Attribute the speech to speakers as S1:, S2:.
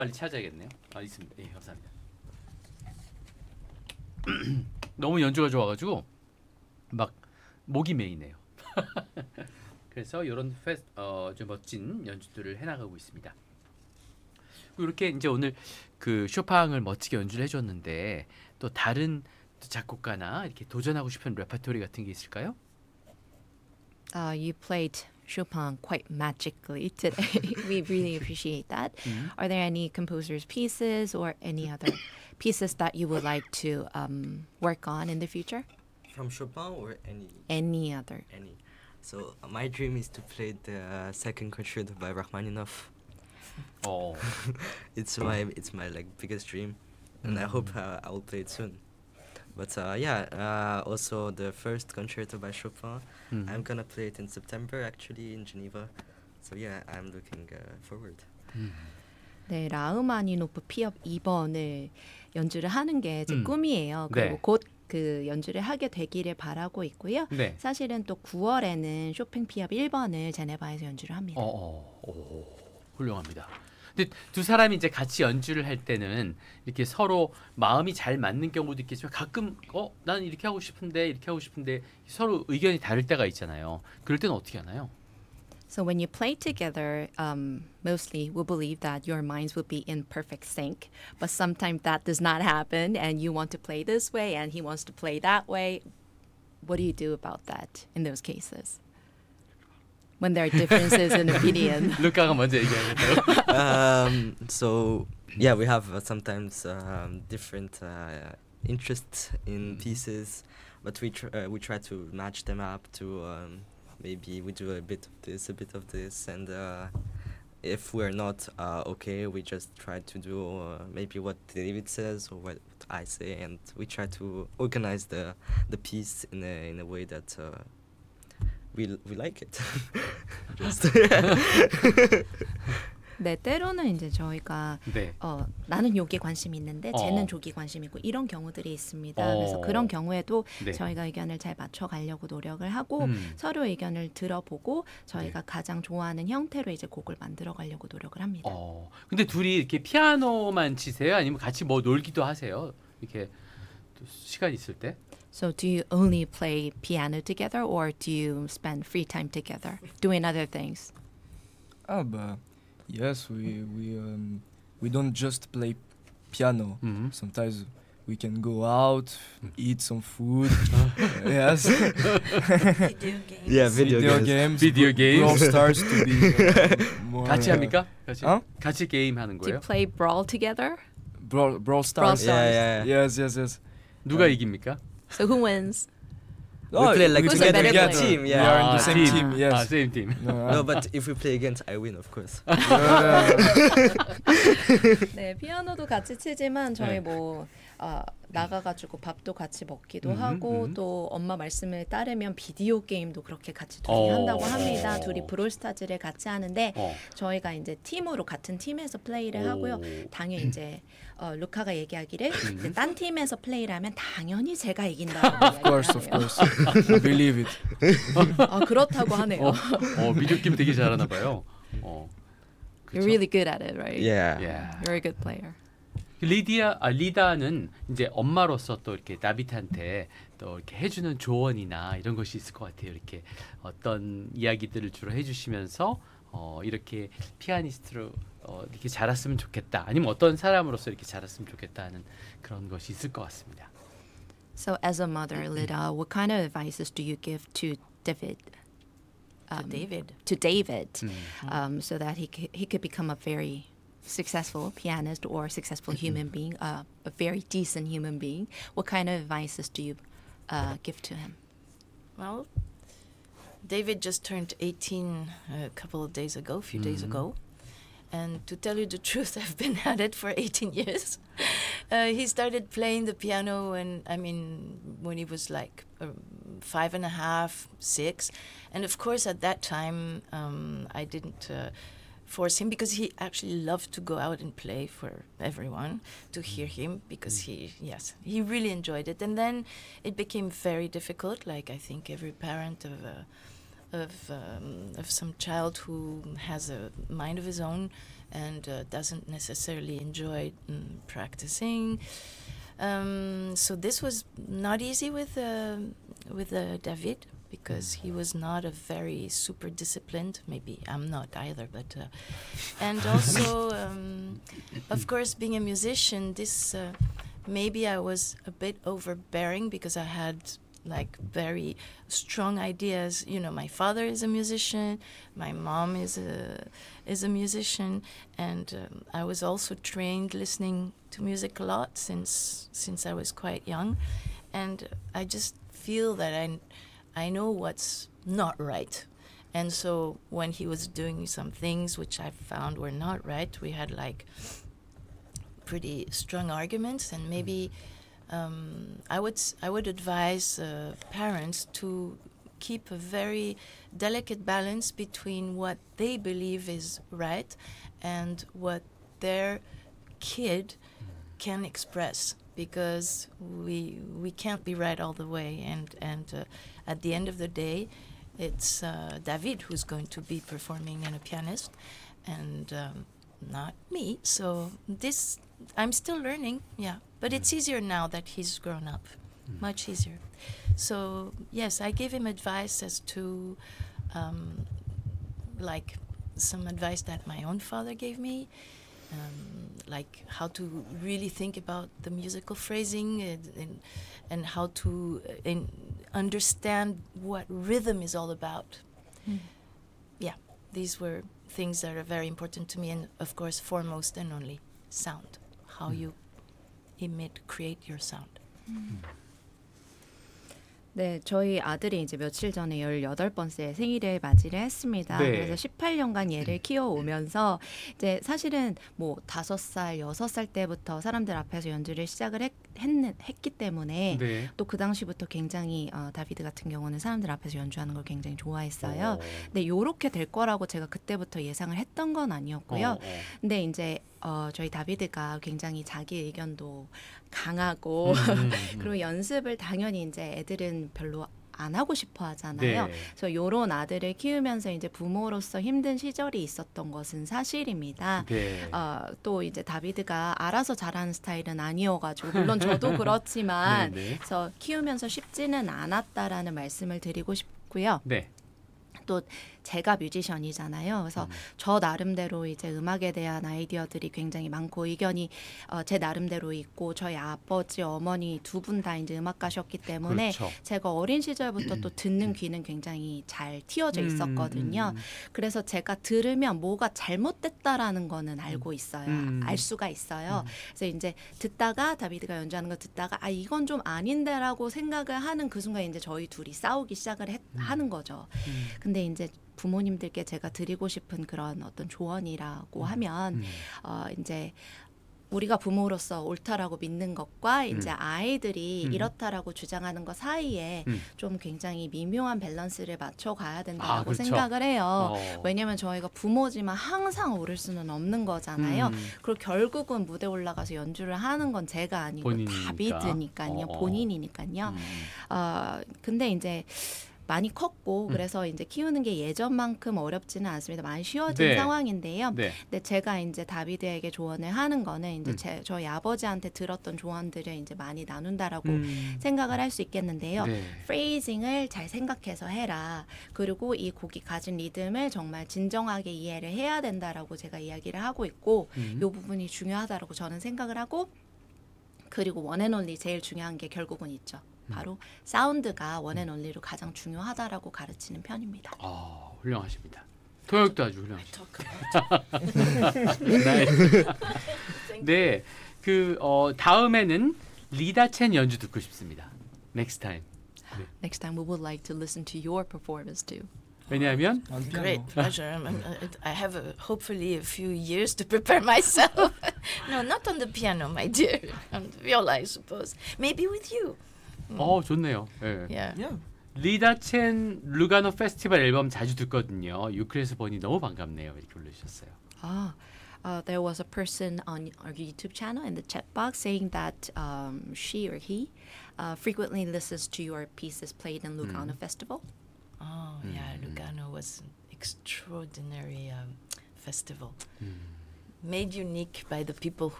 S1: 빨리 찾아야겠네요. 아 있습니다. 예, 감사합니다. 너무 연주가 좋아가지고 막 목이 메이네요. 그래서 이런 좀 멋진 연주들을 해나가고 있습니다. 이렇게 이제 오늘 그 쇼팡을 멋지게 연주를 해줬는데 또 다른 또 작곡가나 이렇게 도전하고 싶은 레퍼토리 같은 게 있을까요?
S2: You played Chopin quite magically today. We really appreciate that. Are there any composers' pieces or any other pieces that you would like to work on in the future?
S3: From Chopin or any?
S2: Any other?
S3: Any. So my dream is to play the second concerto by Rachmaninoff.
S1: 어,
S3: It's my like biggest dream, and I hope I will play it soon. But also the first concerto by Chopin. I'm gonna play it in September actually in Geneva. So yeah, I'm looking forward.
S2: 네, 라흐마니노프 피업 2번을 연주를 하는 게 제 꿈이에요. 그리고
S1: 네.
S2: 곧 그 연주를 하게 되기를 바라고 있고요.
S1: 네.
S2: 사실은 또 9월에는 쇼팽 피업 1번을 제네바에서 연주를 합니다.
S1: 훌륭합니다. 근데 두 사람이 이제 같이 연주를 할 때는 이렇게 서로 마음이 잘 맞는 경우도 있겠지만 가끔 나는 이렇게 하고 싶은데 서로 의견이 다를 때가 있잖아요. 그럴 때는 어떻게 하나요?
S2: So when you play together, mostly we believe that your minds will be in perfect sync. But sometimes that does not happen, and you want to play this way, and he wants to play that way. What do you do about that in those cases? When there are differences in opinion.
S1: 루카가 먼저 얘기하겠다고.
S3: So yeah, we have sometimes different interests in pieces, but we try to match them up to maybe we do a bit of this, and if we're not okay, we just try to do maybe what David says or what I say, and we try to organize the piece in a way that we like it. Just
S2: 네, 때로는 이제 저희가
S1: 네.
S2: 나는 여기에 관심이 있는데 쟤는 저기 관심이 있고 이런 경우들이 있습니다. 그래서 그런 경우에도
S1: 네.
S2: 저희가 의견을 잘 맞춰가려고 노력을 하고 서로 의견을 들어보고 저희가 가장 좋아하는 형태로 이제 곡을 만들어가려고 노력을 합니다.
S1: 근데 둘이 이렇게 피아노만 치세요? 아니면 같이 뭐 놀기도 하세요? 이렇게 또 시간 있을 때?
S2: So do you only play piano together or do you spend free time together doing other things?
S4: Yes, we don't just play piano. Sometimes we can go out, eat some food. Yes.
S5: Video games.
S3: yeah, video games.
S1: Video games.
S4: Brawl Stars to be more.
S1: 같이 합니까? 같이?
S4: 어?
S1: 같이 게임 하는
S2: Do you
S1: 거예요?
S2: play Brawl together?
S4: Brawl Stars.
S3: Yeah.
S4: Yes.
S1: 누가 이깁니까?
S2: So who wins?
S3: We play like
S2: Who's a
S3: together
S2: better
S3: in a
S2: player?
S3: team.
S4: We
S3: Yeah.
S4: are in the same team. Yes.
S1: same team.
S3: No, but if we play against, I win, of course.
S2: 네, 피아노도 같이 치지만 저희
S1: 네.
S2: 뭐 나가가지고 밥도 같이 먹기도 하고 또 엄마 말씀을 따르면 비디오 게임도 그렇게 같이 둘이 한다고 합니다. 둘이 브롤스타즈를 같이 하는데 저희가 이제 팀으로 같은 팀에서 플레이를 하고요. 당연히 이제 루카가 얘기하기를 이제 딴 팀에서 플레이를 하면 당연히 제가 이긴다고
S4: Of course. I believe it.
S2: 그렇다고 하네요.
S1: 비디오 게임 되게 잘하나 봐요.
S2: You're really good at it, right?
S3: Yeah.
S2: You're a good player.
S1: 리다는 이제 엄마로서 또 이렇게 나비트한테 또 이렇게 해주는 조언이나 이런 것이 있을 것 같아요. 이렇게 어떤 이야기들을 주로 해주시면서 이렇게 피아니스트로 이렇게 자랐으면 좋겠다. 아니면 어떤 사람으로서 이렇게 자랐으면 좋겠다 하는 그런 것이 있을 것 같습니다.
S2: So as a mother, Lida, what kind of advices do you give to David?
S5: To David.
S2: So that he could become a very successful pianist or successful human being, a very decent human being. What kind of advices do you give to him?
S5: Well, David just turned 18 a couple of days ago, a few days ago. And to tell you the truth, I've been at it for 18 years. He started playing the piano when he was like 5.5, 6. And of course, at that time, I didn't force him because he actually loved to go out and play for everyone to hear him because he really enjoyed it. And then it became very difficult, like I think every parent of some child who has a mind of his own and doesn't necessarily enjoy practicing. So this was not easy with David, because he was not a very super disciplined. Maybe I'm not either, but and also, of course, being a musician, this maybe I was a bit overbearing because I had like very strong ideas. You know, my father is a musician, my mom is a musician, and I was also trained listening to music a lot since I was quite young, and I just feel that I know what's not right. And so when he was doing some things which I found were not right, we had like pretty strong arguments, and maybe I would advise parents to keep a very delicate balance between what they believe is right and what their kid can express, because we can't be right all the way, and at the end of the day, it's David who's going to be performing and a pianist, and not me. So this I'm still learning, yeah, but it's easier now that he's grown up, much easier. So yes, I gave him advice as to like some advice that my own father gave me. Like how to really think about the musical phrasing and how to understand what rhythm is all about. Yeah, these were things that are very important to me, and of course, foremost and only, sound. How you create your sound.
S2: 네, 저희 아들이 이제 며칠 전에 18번째 생일을 맞이를 했습니다.
S1: 네.
S2: 그래서 18년간 얘를 키워오면서 이제 사실은 뭐 5살, 6살 때부터 사람들 앞에서 연주를 시작을 했기 때문에
S1: 네.
S2: 또 그 당시부터 굉장히 다비드 같은 경우는 사람들 앞에서 연주하는 걸 굉장히 좋아했어요. 근데 요렇게 될 거라고 제가 그때부터 예상을 했던 건 아니었고요. 근데 이제 저희 다비드가 굉장히 자기 의견도 강하고 그리고 연습을 당연히 이제 애들은 별로 안 하고 싶어 하잖아요.
S1: 네.
S2: 그래서 요런 아들을 키우면서 이제 부모로서 힘든 시절이 있었던 것은 사실입니다.
S1: 네.
S2: 또 이제 다비드가 알아서 잘하는 스타일은 아니어가지고 물론 저도 그렇지만
S1: 네, 네.
S2: 그래서 키우면서 쉽지는 않았다라는 말씀을 드리고 싶고요.
S1: 네.
S2: 또 제가 뮤지션이잖아요. 그래서 저 나름대로 이제 음악에 대한 아이디어들이 굉장히 많고 의견이 제 나름대로 있고 저희 아버지, 어머니 두 분 다 이제 음악가셨기 때문에
S1: 그렇죠.
S2: 제가 어린 시절부터 또 듣는 귀는 굉장히 잘 틔어져 있었거든요. 그래서 제가 들으면 뭐가 잘못됐다라는 거는 알고 있어요. 알 수가 있어요. 그래서 이제 듣다가 다비드가 연주하는 거 듣다가 아 이건 좀 아닌데라고 생각을 하는 그 순간 이제 저희 둘이 싸우기 시작을 하는 거죠. 근데 이제 부모님들께 제가 드리고 싶은 그런 어떤 조언이라고 하면 이제 우리가 부모로서 옳다라고 믿는 것과 이제 아이들이 이렇다라고 주장하는 것 사이에 좀 굉장히 미묘한 밸런스를 맞춰 가야 된다고
S1: 그렇죠.
S2: 생각을 해요. 왜냐면 저희가 부모지만 항상 옳을 수는 없는 거잖아요. 그리고 결국은 무대 올라가서 연주를 하는 건 제가 아니고
S1: 본인이니까.
S2: 다비드니까요. 본인이니까요. 근데 이제 많이 컸고 그래서 이제 키우는 게 예전만큼 어렵지는 않습니다. 많이 쉬워진
S1: 네.
S2: 상황인데요.
S1: 네.
S2: 근데 제가 이제 다비드에게 조언을 하는 거는 이제 저희 아버지한테 들었던 조언들을 이제 많이 나눈다라고 생각을 할 수 있겠는데요.
S1: 네.
S2: 프레이징을 잘 생각해서 해라. 그리고 이 곡이 가진 리듬을 정말 진정하게 이해를 해야 된다라고 제가 이야기를 하고 있고 이 부분이 중요하다라고 저는 생각을 하고 그리고 원앤온리 제일 중요한 게 결국은 있죠. 바로 사운드가 원앤온리로 가장 중요하다라고 가르치는 편입니다.
S1: 훌륭하십니다. 통역도 아주 훌륭하십니다. 네, 다음에는 리다 첸 연주 듣고 싶습니다. Next time. 네.
S2: Next time we would like to listen to your performance too.
S1: 왜냐하면
S4: On piano.
S5: Great pleasure. I have hopefully a few years to prepare myself. No, not on the piano, my dear. On the viola, I suppose. Maybe with you.
S1: 좋네요. 네.
S5: Yeah.
S4: Yeah.
S1: 리다 첸 루가노 페스티벌 앨범 자주 듣거든요. 유크레스 번이 너무 반갑네요. 이렇게 올려주셨어요.
S2: There was a person on our YouTube channel in the chat box saying that she or he frequently listens to your pieces played in Lugano Festival.
S5: Oh, yeah, Lugano. was an extraordinary festival. Made unique by the people